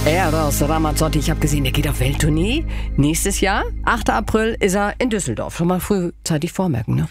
Eros Ramazzotti, ich habe gesehen, der geht auf Welttournee. Nächstes Jahr, 8. April, ist er in Düsseldorf. Schon mal frühzeitig vormerken, ne?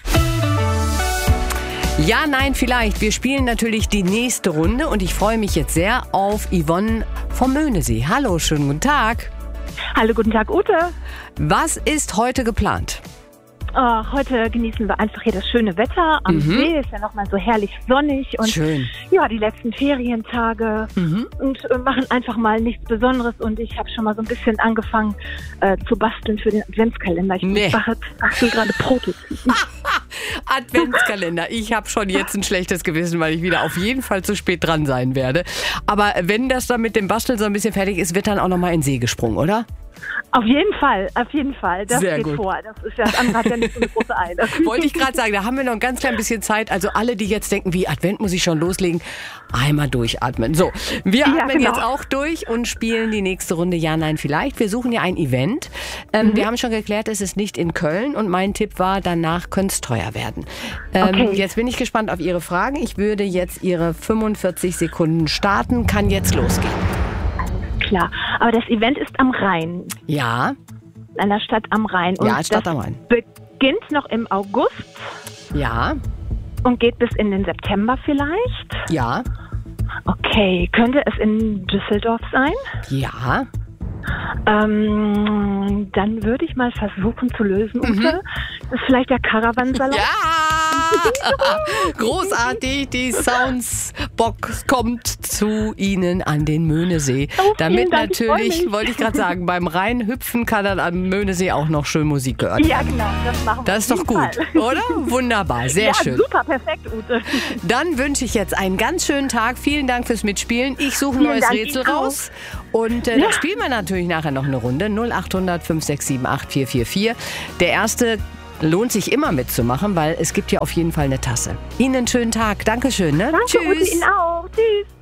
Ja, nein, vielleicht. Wir spielen natürlich die nächste Runde und ich freue mich jetzt sehr auf Yvonne vom Möhnesee. Hallo, schönen guten Tag. Hallo, guten Tag, Ute. Was ist heute geplant? Heute genießen wir einfach hier das schöne Wetter. Am See ist ja nochmal so herrlich sonnig. Und Schön. Ja, die letzten Ferientage und machen einfach mal nichts Besonderes. Und ich habe schon mal so ein bisschen angefangen zu basteln für den Adventskalender. Ich bastel gerade Prototypen. Adventskalender. Ich habe schon jetzt ein schlechtes Gewissen, weil ich wieder auf jeden Fall zu spät dran sein werde. Aber wenn das dann mit dem Basteln so ein bisschen fertig ist, wird dann auch nochmal in den See gesprungen, oder? Auf jeden Fall. Das Sehr geht gut. vor. Das andere hat ja nicht so eine große Eile. Wollte ich gerade sagen, da haben wir noch ein ganz klein bisschen Zeit. Also alle, die jetzt denken, wie Advent muss ich schon loslegen, einmal durchatmen. So, wir atmen jetzt auch durch und spielen die nächste Runde Ja, Nein, Vielleicht. Wir suchen ja ein Event. Wir haben schon geklärt, es ist nicht in Köln und mein Tipp war, danach könnte es teuer werden. Jetzt bin ich gespannt auf Ihre Fragen. Ich würde jetzt Ihre 45 Sekunden starten. Kann jetzt losgehen. Klar, aber das Event ist am Rhein. Ja. In einer Stadt am Rhein. Und ja, Stadt am Rhein. Beginnt noch im August. Ja. Und geht bis in den September vielleicht. Ja. Okay, könnte es in Düsseldorf sein? Ja. Dann würde ich mal versuchen zu lösen, Ute. Das ist vielleicht der Caravansalon. Ja! Großartig, die Soundsbox kommt zu Ihnen an den Möhnesee. Damit Dank, natürlich, wollte ich gerade sagen, beim Reinhüpfen kann dann am Möhnesee auch noch schön Musik gehört werden. Ja, genau, das machen wir. Das ist doch gut, oder? Wunderbar, sehr schön. Ja, super, perfekt, Ute. Dann wünsche ich jetzt einen ganz schönen Tag. Vielen Dank fürs Mitspielen. Ich suche ein neues Rätsel raus. Und dann spielen wir natürlich nachher noch eine Runde. 0800 567 8444. Der erste lohnt sich immer mitzumachen, weil es gibt ja auf jeden Fall eine Tasse. Ihnen einen schönen Tag. Dankeschön. Ne? Danke, Tschüss. Ute, Ihnen auch. Tschüss.